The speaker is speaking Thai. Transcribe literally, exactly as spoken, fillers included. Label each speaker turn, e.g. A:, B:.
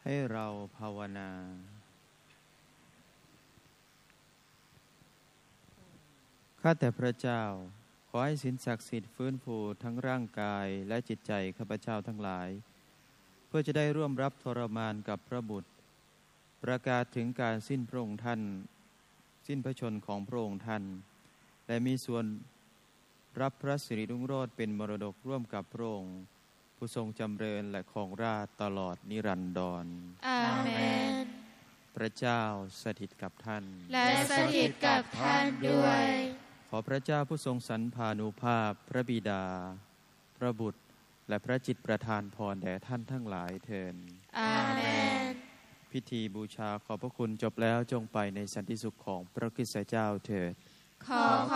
A: ให้เราภาวนาข้าแต่พระเจ้าขอให้ศีลศักดิ์สิทธิ์ฟื้นฟูทั้งร่างกายและจิตใจข้าพเจ้าทั้งหลายเพื่อจะได้ร่วมรับทรมานกับพระบุตรประกาศถึงการสิ้นพระองค์ท่านสิ้นพระชนของพระองค์ท่านและมีส่วนรับพระสิริรุ่งโรจน์เป็นมรดกร่วมกับพระองค์ผู้ทรงจำเริญและครองราชย์ตลอดนิรันดร
B: อาเมน
A: พระเจ้าสถิตกับท่าน
B: และสถิตกับท่านด้วย
A: ขอพระเจ้าผู้ทรงสรรพานุภาพพระบิดาพระบุตรและพระจิตประทานพรแด่ท่านทั้งหลายเถิด
B: อาเมน
A: พิธีบูชาขอบพระคุณจบแล้วจงไปในสันติสุขของพระคริสต์เจ้าเถิด
B: ขอข